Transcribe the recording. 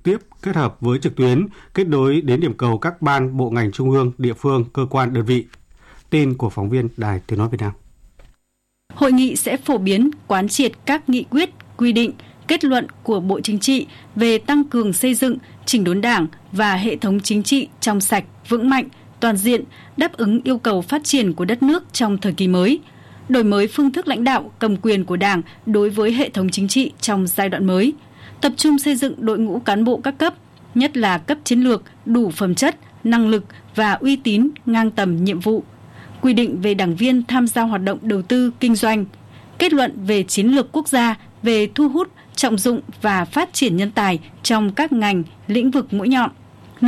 trực tiếp kết hợp với trực tuyến, kết nối đến điểm cầu các ban, bộ ngành trung ương, địa phương, cơ quan, đơn vị. Tin của phóng viên Đài Tiếng nói Việt Nam. Hội nghị sẽ phổ biến, quán triệt các nghị quyết, quy định, kết luận của Bộ Chính trị về tăng cường xây dựng, chỉnh đốn Đảng và hệ thống chính trị trong sạch, vững mạnh, toàn diện, đáp ứng yêu cầu phát triển của đất nước trong thời kỳ mới, đổi mới phương thức lãnh đạo, cầm quyền của Đảng đối với hệ thống chính trị trong giai đoạn mới, tập trung xây dựng đội ngũ cán bộ các cấp, nhất là cấp chiến lược, đủ phẩm chất, năng lực và uy tín ngang tầm nhiệm vụ, quy định về đảng viên tham gia hoạt động đầu tư, kinh doanh, kết luận về chiến lược quốc gia về thu hút, trọng dụng và phát triển nhân tài trong các ngành, lĩnh vực mũi nhọn.